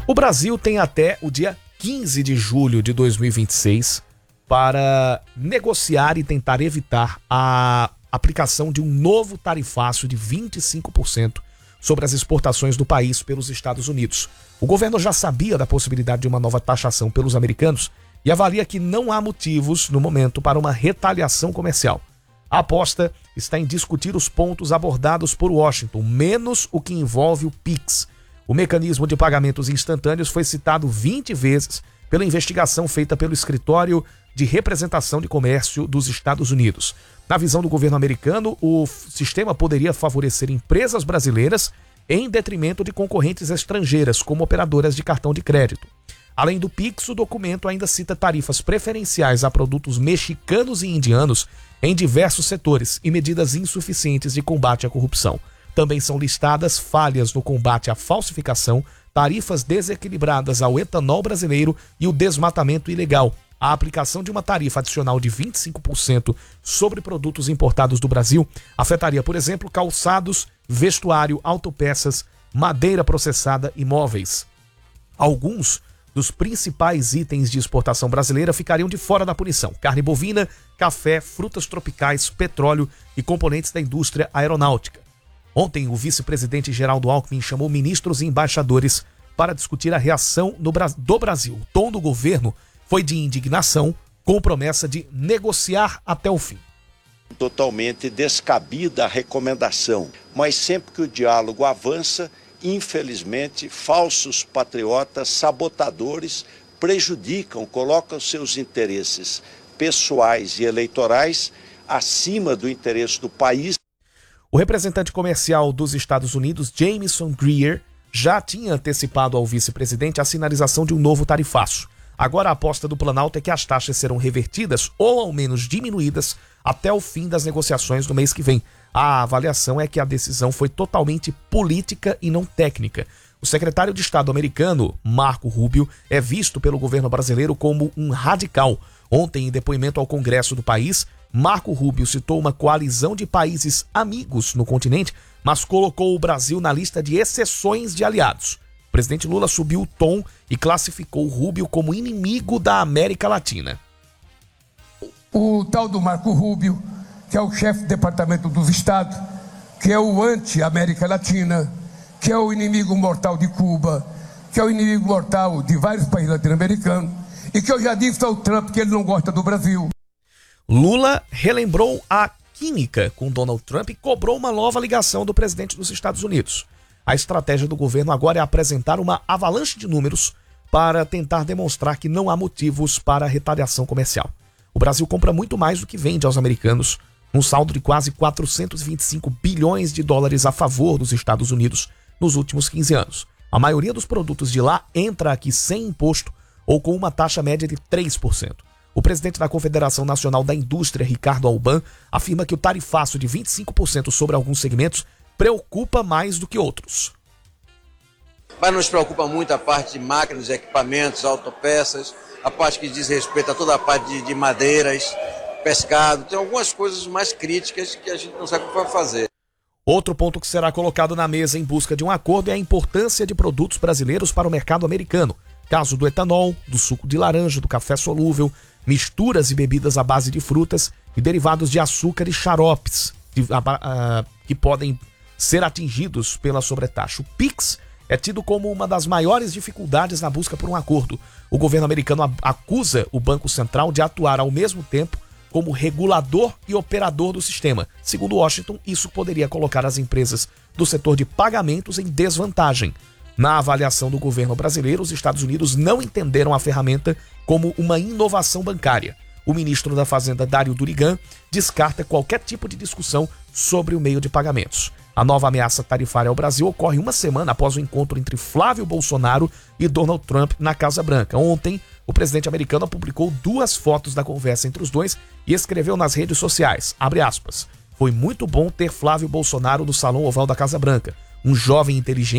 O Brasil tem até o dia 15 de julho de 2026 para negociar e tentar evitar a aplicação de um novo tarifácio de 25% sobre as exportações do país pelos Estados Unidos. O governo já sabia da possibilidade de uma nova taxação pelos americanos e avalia que não há motivos, no momento, para uma retaliação comercial. A aposta está em discutir os pontos abordados por Washington, menos o que envolve o PIX. O mecanismo de pagamentos instantâneos foi citado 20 vezes pela investigação feita pelo Escritório de Representação de Comércio dos Estados Unidos. Na visão do governo americano, o sistema poderia favorecer empresas brasileiras em detrimento de concorrentes estrangeiras, como operadoras de cartão de crédito. Além do PIX, o documento ainda cita tarifas preferenciais a produtos mexicanos e indianos em diversos setores e medidas insuficientes de combate à corrupção. Também são listadas falhas no combate à falsificação, tarifas desequilibradas ao etanol brasileiro e o desmatamento ilegal. A aplicação de uma tarifa adicional de 25% sobre produtos importados do Brasil afetaria, por exemplo, calçados, vestuário, autopeças, madeira processada e móveis. Alguns dos principais itens de exportação brasileira ficariam de fora da punição: carne bovina, café, frutas tropicais, petróleo e componentes da indústria aeronáutica. Ontem, o vice-presidente Geraldo Alckmin chamou ministros e embaixadores para discutir a reação do Brasil. O tom do governo foi de indignação, com promessa de negociar até o fim. Totalmente descabida a recomendação, mas sempre que o diálogo avança, infelizmente, falsos patriotas, sabotadores, prejudicam, colocam seus interesses pessoais e eleitorais acima do interesse do país. O representante comercial dos Estados Unidos, Jamieson Greer, já tinha antecipado ao vice-presidente a sinalização de um novo tarifaço. Agora a aposta do Planalto é que as taxas serão revertidas ou ao menos diminuídas até o fim das negociações do mês que vem. A avaliação é que a decisão foi totalmente política e não técnica. O secretário de Estado americano, Marco Rubio, é visto pelo governo brasileiro como um radical. Ontem, em depoimento ao Congresso do país, Marco Rubio citou uma coalizão de países amigos no continente, mas colocou o Brasil na lista de exceções de aliados. O presidente Lula subiu o tom e classificou Rubio como inimigo da América Latina. O tal do Marco Rubio, que é o chefe do Departamento dos Estados, que é o anti-América Latina, que é o inimigo mortal de Cuba, que é o inimigo mortal de vários países latino-americanos, e que eu já disse ao Trump que ele não gosta do Brasil. Lula relembrou a química com Donald Trump e cobrou uma nova ligação do presidente dos Estados Unidos. A estratégia do governo agora é apresentar uma avalanche de números para tentar demonstrar que não há motivos para retaliação comercial. O Brasil compra muito mais do que vende aos americanos, um saldo de quase 425 bilhões de dólares a favor dos Estados Unidos nos últimos 15 anos. A maioria dos produtos de lá entra aqui sem imposto ou com uma taxa média de 3%. O presidente da Confederação Nacional da Indústria, Ricardo Alban, afirma que o tarifaço de 25% sobre alguns segmentos preocupa mais do que outros. Mas nos preocupa muito a parte de máquinas, equipamentos, autopeças, a parte que diz respeito a toda a parte de madeiras, pescado. Tem algumas coisas mais críticas que a gente não sabe o que vai fazer. Outro ponto que será colocado na mesa em busca de um acordo é a importância de produtos brasileiros para o mercado americano. Caso do etanol, do suco de laranja, do café solúvel, misturas e bebidas à base de frutas e derivados de açúcar e xaropes que podem ser atingidos pela sobretaxa. O PIX é tido como uma das maiores dificuldades na busca por um acordo. O governo americano acusa o Banco Central de atuar ao mesmo tempo como regulador e operador do sistema. Segundo Washington, isso poderia colocar as empresas do setor de pagamentos em desvantagem. Na avaliação do governo brasileiro, os Estados Unidos não entenderam a ferramenta como uma inovação bancária. O ministro da Fazenda, Dário Durigan, descarta qualquer tipo de discussão sobre o meio de pagamentos. A nova ameaça tarifária ao Brasil ocorre uma semana após o encontro entre Flávio Bolsonaro e Donald Trump na Casa Branca. Ontem, o presidente americano publicou 2 fotos da conversa entre os dois e escreveu nas redes sociais, abre aspas, "Foi muito bom ter Flávio Bolsonaro no Salão Oval da Casa Branca, um jovem inteligente